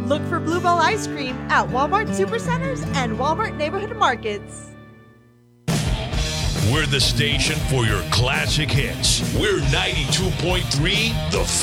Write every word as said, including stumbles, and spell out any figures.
Look for Blue Ball ice cream at Walmart Supercenters and Walmart Neighborhood Markets. We're the station for your classic hits. We're ninety-two point three The